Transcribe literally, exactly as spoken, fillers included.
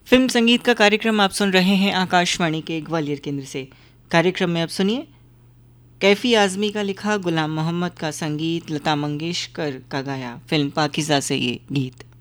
Film संगीत का कार्यक्रम आप सुन रहे हैं आकाशवाणी के ग्वालियर केंद्र से। कार्यक्रम में अब सुनिए कैफी आजमी का लिखा, गुलाम मोहम्मद का संगीत, लता मंगेशकर का गाया, फिल्म पाकीज़ा से ये गीत।